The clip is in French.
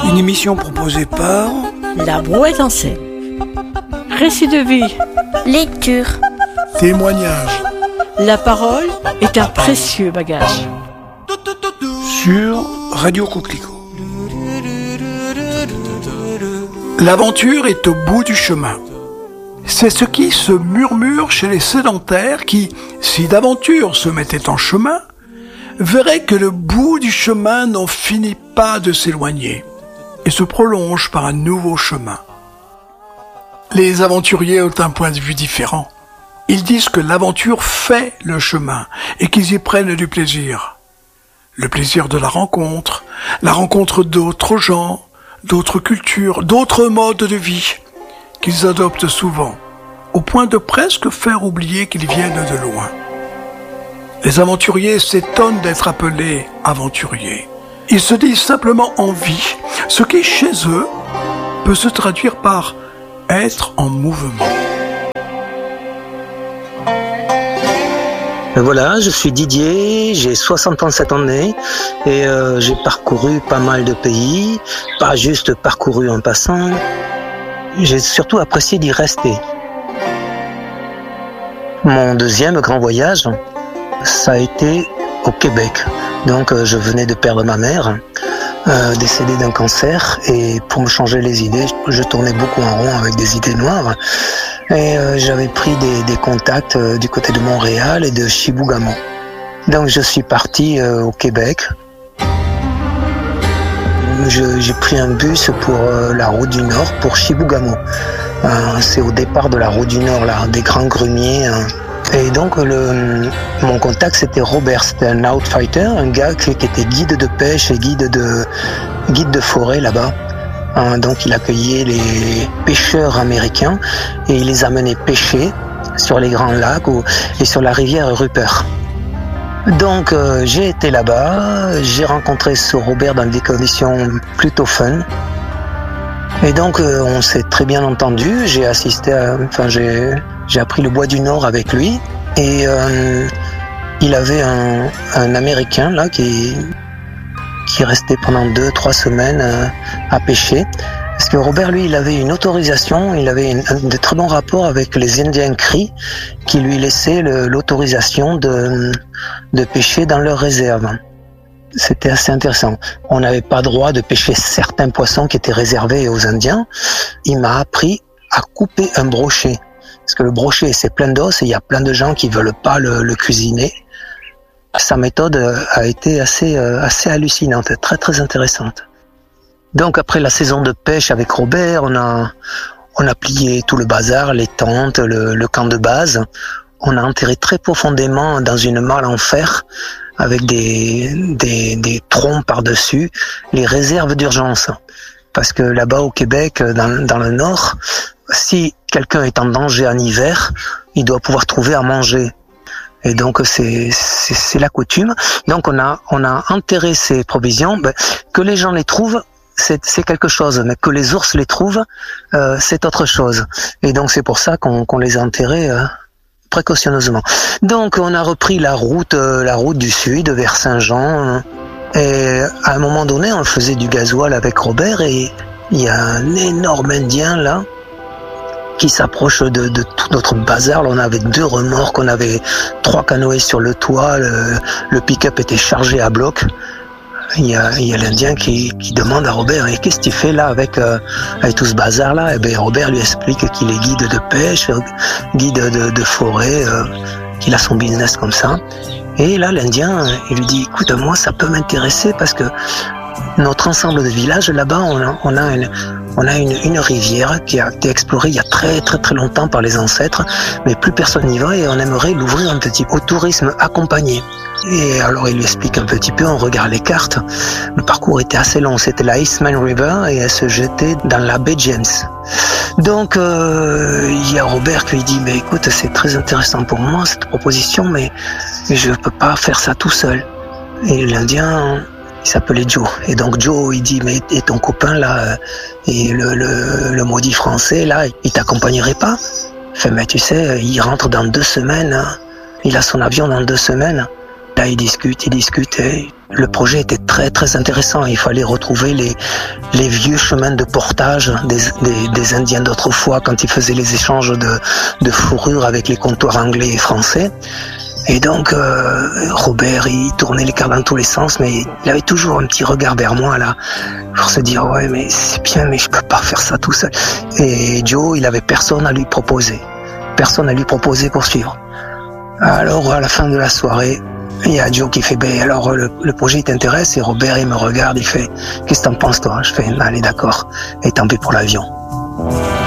Une émission proposée par La Brouette en scène. Récit de vie. Lecture. Témoignage. La parole est un précieux bagage. Sur Radio Coquelicot. L'aventure est au bout du chemin. C'est ce qui se murmure chez les sédentaires qui, si d'aventure se mettait en chemin, verraient que le bout du chemin n'en finit pas de s'éloigner et se prolonge par un nouveau chemin. Les aventuriers ont un point de vue différent. Ils disent que l'aventure fait le chemin et qu'ils y prennent du plaisir. Le plaisir de la rencontre d'autres gens, d'autres cultures, d'autres modes de vie, qu'ils adoptent souvent, au point de presque faire oublier qu'ils viennent de loin. Les aventuriers s'étonnent d'être appelés aventuriers. Ils se disent simplement en vie, ce qui, chez eux, peut se traduire par être en mouvement. Voilà, je suis Didier, j'ai 60 ans cette année et j'ai parcouru pas mal de pays, pas juste parcouru en passant. J'ai surtout apprécié d'y rester. Mon deuxième grand voyage, ça a été au Québec. Donc je venais de perdre ma mère, décédée d'un cancer, et pour me changer les idées, je tournais beaucoup en rond avec des idées noires. Et j'avais pris des contacts du côté de Montréal et de Chibougamau. Donc je suis parti au Québec. J'ai pris un bus pour la route du Nord, pour Chibougamau. C'est au départ de la route du Nord, là, des grands grumiers. Et donc mon contact c'était Robert, c'était un outfighter, un gars qui était guide de pêche et guide de forêt là-bas. Donc il accueillait les pêcheurs américains et il les amenait pêcher sur les grands lacs et sur la rivière Rupert. Donc j'ai été là-bas, j'ai rencontré ce Robert dans des conditions plutôt fun. Et donc on s'est très bien entendu, j'ai appris le bois du Nord avec lui et il avait un Américain là qui restait pendant 2-3 semaines à pêcher. Parce que Robert, lui, il avait une autorisation, il avait de très bons rapports avec les Indiens Cris qui lui laissaient l'autorisation de pêcher dans leur réserve. C'était assez intéressant. On n'avait pas droit de pêcher certains poissons qui étaient réservés aux Indiens. Il m'a appris à couper un brochet. Parce que le brochet, c'est plein d'os et il y a plein de gens qui veulent pas le cuisiner. Sa méthode a été assez hallucinante, très très intéressante. Donc après la saison de pêche avec Robert, on a plié tout le bazar, les tentes, le camp de base. On a enterré très profondément dans une malle en fer avec des troncs par-dessus les réserves d'urgence. Parce que là-bas au Québec, dans le Nord, si quelqu'un est en danger en hiver, il doit pouvoir trouver à manger. Et donc c'est la coutume. Donc on a enterré ces provisions. Que les gens les trouvent, c'est quelque chose, mais que les ours les trouvent, c'est autre chose. Et donc c'est pour ça qu'on les a enterrés précautionneusement. Donc on a repris la route du sud vers Saint-Jean. Et à un moment donné, on faisait du gasoil avec Robert et il y a un énorme Indien là qui s'approche de tout notre bazar. Là, on avait 2 remorques, on avait 3 canoës sur le toit, le pick-up était chargé à bloc. Il y a l'Indien qui demande à Robert « Qu'est-ce que tu fais là avec tout ce bazar-là » Et bien Robert lui explique qu'il est guide de pêche, guide de forêt, qu'il a son business comme ça. Et là, l'Indien, il lui dit « Écoute, moi, ça peut m'intéresser parce que notre ensemble de villages, là-bas, on a une rivière qui a été explorée il y a très très très longtemps par les ancêtres, mais plus personne n'y va et on aimerait l'ouvrir un petit peu au tourisme accompagné. » Et alors il lui explique un petit peu, on regarde les cartes. Le parcours était assez long, c'était la Eastman River et elle se jetait dans la baie James. Donc il y a Robert qui lui dit « Mais écoute, c'est très intéressant pour moi cette proposition, mais je peux pas faire ça tout seul. » Et l'Indien, il s'appelait Joe. Et donc Joe, il dit « Mais et ton copain là, et le maudit français là, il t'accompagnerait pas ?» Enfin, mais tu sais, il rentre dans 2 semaines, hein. Il a son avion dans 2 semaines. Là, il discute, et le projet était très très intéressant. Il fallait retrouver les vieux chemins de portage des Indiens d'autrefois quand ils faisaient les échanges de fourrure avec les comptoirs anglais et français. Et donc Robert, il tournait les cartes dans tous les sens, mais il avait toujours un petit regard vers moi là, pour se dire ouais mais c'est bien, mais je peux pas faire ça tout seul. Et Joe, il avait personne à lui proposer pour suivre. Alors à la fin de la soirée, il y a Joe qui fait alors le projet t'intéresse, et Robert il me regarde, il fait qu'est-ce que t'en penses toi? Je fais allez d'accord, et tant pis pour l'avion.